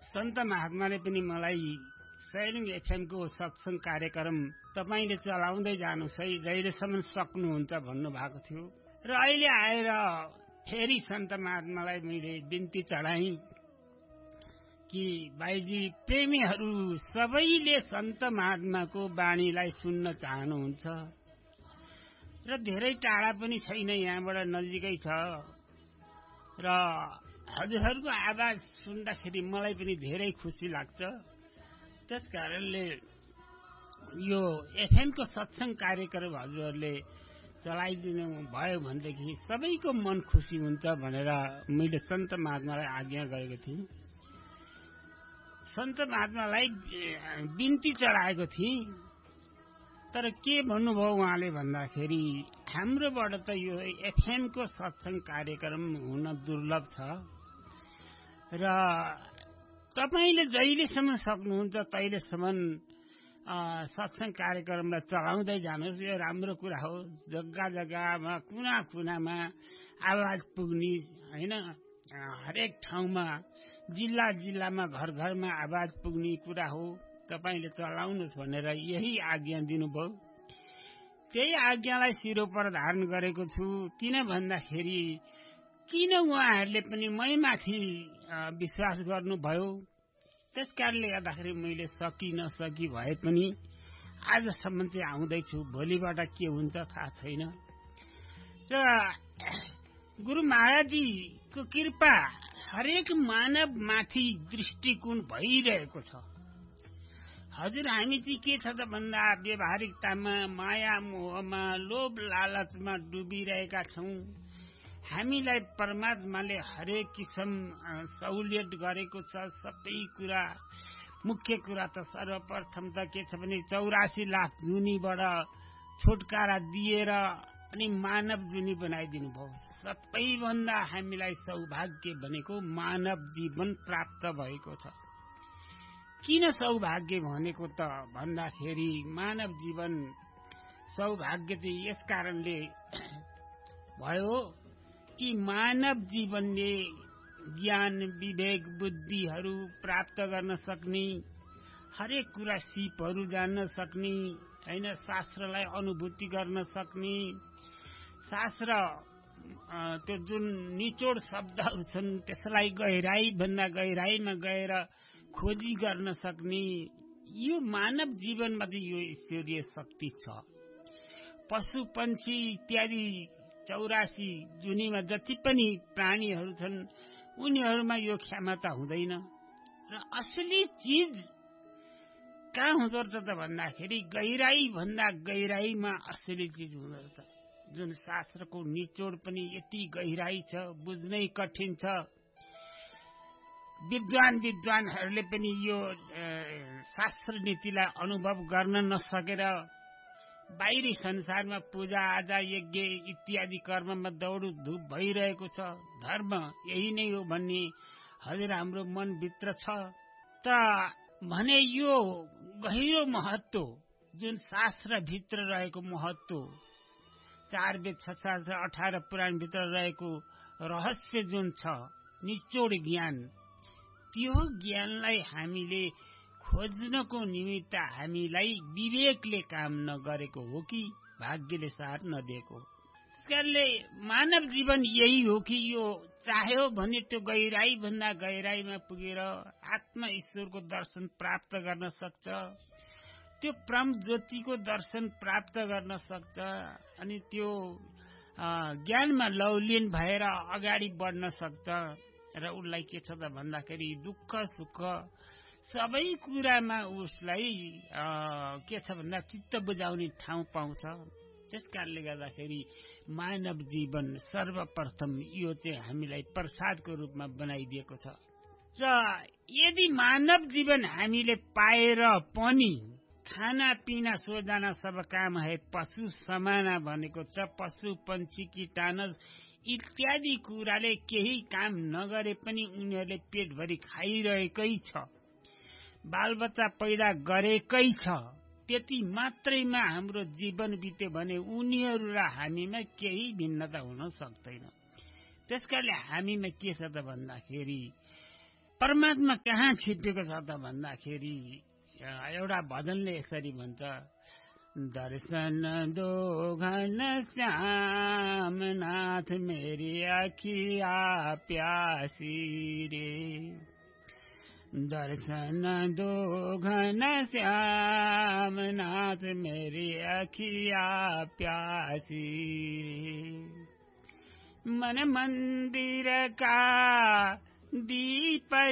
सन्त महात्माले पनि मलाई सैलिङ एफएमको सत्संग कार्यक्रम तपाईले चलाउँदै जानुस् है, जहिलेसम्म सक्नुहुन्छ भन्नुभएको थियो। र अहिले आएर फेरि सन्त महात्मालाई मैले बिन्ती चढाएँ कि भाइजी, प्रेमीहरू सबैले सन्त महात्माको वाणीलाई सुन्न चाहनुहुन्छ र धेरै टाढा पनि छैन, यहाँबाट नजिकै छ र हजुरहरूको आवाज सुन्दाखेरि मलाई पनि धेरै खुसी लाग्छ। त्यस कारणले यो एफएमको सत्संग कार्यक्रम हजुरहरूले चलाइदिनु भयो भनेदेखि सबैको मन खुसी हुन्छ भनेर मैले सन्त महात्मालाई आज्ञा गरेको थिएँ। सन्त महात्मालाई बिन्ती चढाएको थिएँ। तर के भन्नुभयो उहाँले भन्दाखेरि, हाम्रोबाट त यो एफएमको सत्संग कार्यक्रम हुन दुर्लभ छ र तपाईले जहिलेसम्म सक्नुहुन्छ तहिलेसम्म सत्संग कार्यक्रमलाई चलाउँदै जानुहोस्। यो राम्रो कुरा हो। जग्गा जग्गामा, कुना कुनामा आवाज पुग्ने, हैन, हरेक ठाउँमा, जिल्ला जिल्लामा, घर घरमा आवाज पुग्ने कुरा हो। तपाईले चलाउनुहोस् भनेर यही आज्ञा दिनुभयो। त्यही आज्ञालाई शिरोपर धारण गरेको छु। किन भन्दाखेरि किन उहाँहरूले पनि मैमाथि विश्वास गर्नुभयो। त्यस कारणले गर्दाखेरि मैले सकी नसकी भए पनि आजसम्म चाहिँ आउँदैछु। भोलिबाट के हुन्छ थाहा छैन। र गुरु महाराजजीको कृपा हरेक मानव माथि दृष्टिकोण भइरहेको छ। हजुर, हामी चाहिँ के छ त भन्दा व्यवहारिकतामा, माया मोहमा, लोभ लालचमा डुबिरहेका छौं। हामीलाई परमात्माले हरेक किसिम सहुलियत गरेको छ। सबै कुरा, मुख्य कुरा त सर्वप्रथम त के छ भने 84 लाख जुनीबाट छुटकारा दिएर अनि मानव जुनी बनाइदिनु भयो। सबैभन्दा हामीलाई सौभाग्य भनेको मानव जीवन प्राप्त भएको छ। किन सौभाग्य भनेको त भन्दाखेरि मानव जीवन सौभाग्य चाहिँ यस कारणले भयो कि मानव जीवनले ज्ञान, विवेक, बुद्धिहरू प्राप्त गर्न सक्ने, हरेक कुरा सिपहरू जान्न सक्ने, हैन, शास्त्रलाई अनुभूति गर्न सक्ने, शास्त्र त्यो जुन निचोड शब्दहरू छन् त्यसलाई गहिराई भन्दा गहिराईमा गएर खोजी गर्न सक्ने, यो मानव जीवनमा चाहिँ यो ईश्वरीय शक्ति छ। पशु पंक्षी इत्यादि 84 जुनीमा जति पनि प्राणीहरू छन् उनीहरूमा यो क्षमता हुँदैन। र असली चीज कहाँ हुँदो रहेछ त भन्दाखेरि गहिराई भन्दा गहिराईमा असली चीज हुँदो रहेछ। जुन शास्त्रको निचोड पनि यति गहिराई छ, बुझ्नै कठिन छ। विद्वानहरूले पनि यो शास्त्र नीतिलाई अनुभव गर्न नसकेर बाहिरी संसारमा पूजा आजा, यज्ञ इत्यादि कर्ममा दौड धुप भइरहेको छ। धर्म यही नै हो भन्ने हजुर हाम्रो मनभित्र छ। त भने यो गहिरो महत्व, जुन शास्त्रभित्र रहेको महत्व, 4 वेद 6 शास्त्र 18 पुराण भित्र रहेको रहस्य जुन छ, निचोड ज्ञान, त्यो ज्ञानलाई हामीले खोज्नको निमित्त हामीलाई विवेकले काम नगरेको हो कि भाग्यले साथ नदिएको। त्यसकारणले मानव जीवन यही हो कि यो चाह्यो भने त्यो गहिराई भन्दा गहिराईमा पुगेर आत्मा ईश्वरको दर्शन प्राप्त गर्न सक्छ। त्यो परम ज्योतिको दर्शन प्राप्त गर्न सक्छ। अनि त्यो ज्ञानमा लौलीन भएर अगाडि बढ्न सक्छ। र उसलाई के छ त भन्दाखेरि दुःख सुख सबै कुरामा उसलाई के छ भन्दा चित्त बुझाउने ठाउँ पाउँछ। त्यसकारणले गर्दाखेरि मानव जीवन सर्वप्रथम यो चाहिँ हामीलाई प्रसादको रूपमा बनाइदिएको छ। र यदि मानव जीवन हामीले पाएर पनि खाना पीना सोजाना सब काम है पशु समाना भनेको छ। पशु पंक्षी कीटाणु इत्यादि कुराले केही काम नगरे पनि उनीहरूले पेटभरि खाइरहेकै छ, बालबच्चा पैदा गरेकै छ। त्यति मात्रैमा हाम्रो जीवन बित्यो भने उनीहरू र हामीमा केही भिन्नता हुन सक्दैन। त्यसकारणले हामीमा के छ त भन्दाखेरि परमात्मा कहाँ छिटेको छ त भन्दाखेरि एउटा भजनले यसरी भन्छ, दर्शन दो घन श्याम नाथ मेरी अखिया प्यासी रे, दर्शन दो घन श्याम नाथ मेरी अखिया प्यासी रे, मन मंदिर का दीप